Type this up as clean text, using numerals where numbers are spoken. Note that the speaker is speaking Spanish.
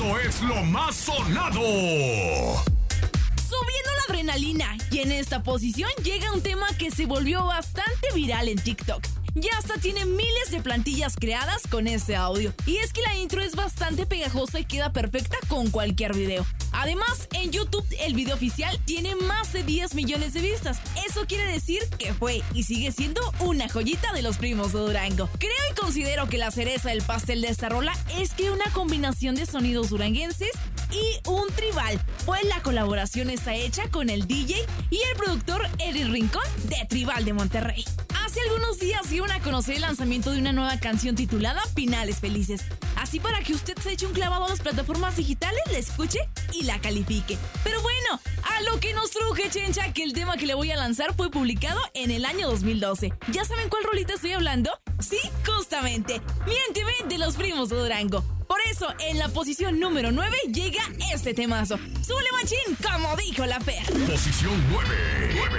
Esto es lo más sonado. Subiendo la adrenalina, y en esta posición llega un tema que se volvió bastante viral en TikTok. Ya hasta tiene miles de plantillas creadas con este audio. Y es que la intro es bastante pegajosa y queda perfecta con cualquier video. Además, en YouTube el video oficial tiene más de 10 millones de vistas. Eso quiere decir que fue y sigue siendo una joyita de los primos de Durango. Creo y considero que la cereza del pastel de esta rola es que una combinación de sonidos duranguenses y un tribal, pues la colaboración está hecha con el DJ y el productor Eric Rincón de Tribal de Monterrey. Hace algunos días dieron a conocer el lanzamiento de una nueva canción titulada Finales Felices. Así para que usted se eche un clavado a las plataformas digitales, la escuche y la califique. Pero bueno, a lo que nos truje, chencha, que el tema que le voy a lanzar fue publicado en el año 2012. ¿Ya saben cuál rolita estoy hablando? Sí, justamente, Miénteme de los primos de Durango. Por eso, en la posición número 9 llega este temazo. ¡Súbele, machín! Como dijo la Fer. Posición 9.